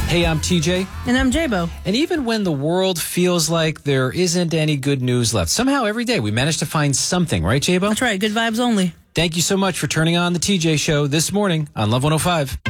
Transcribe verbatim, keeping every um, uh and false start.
Hey, I'm T J. And I'm J-Bo. And even when the world feels like there isn't any good news left, somehow every day we manage to find something, right, J-Bo? That's right. Good vibes only. Thank you so much for turning on the T J Show this morning on Love one oh five.